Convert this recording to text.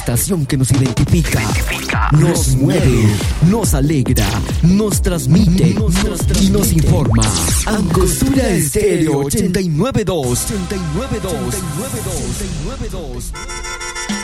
Estación que nos identifica, nos mueve, nos alegra, nos transmite y nos informa. Angostura Estéreo 89.2.